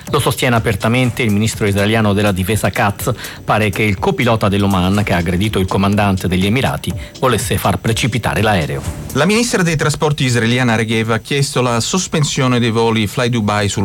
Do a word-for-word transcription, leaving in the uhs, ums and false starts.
Lo sostiene apertamente il ministro israeliano della difesa Katz. Pare che il copilota dell'Oman, che ha aggredito il comandante degli Emirati, volesse far precipitare l'aereo. La ministra dei trasporti israeliana Regev ha chiesto la sospensione dei voli Fly Dubai sul